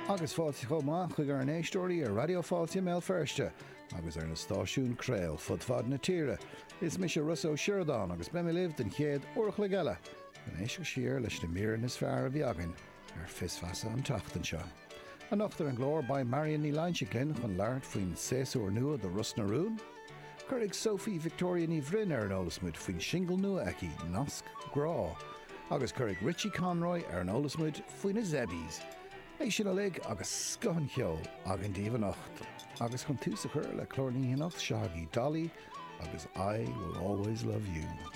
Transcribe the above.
Agus fáilte chomá chuig ar an éistóirí ar Radio Fáilte Mail Firste, agus ar na stáisiún Crail fud fad na tíre. Is mis Russo Sheridan agus be liv den chéad orach le gaile. An éisio siar leis na míran is fear a bheagan ar fisfasa an tachtan seo. An nachtar an glór by Marion ní Lainchiclin chun leart faoin séasúr nua de Rus na Rún. Curig Sophie Victoria ní Bhrinn ar an olasmuid faoin single nua aici Nasc Grá. Agus curig Richie Conroy ar an olasmuid faoin na Zebbies. É sin a lig agus scan cheol agan díomh nacht. Agus chun tús a chur le clornaí hinach Shaggy Dolly agus I Will Always Love You.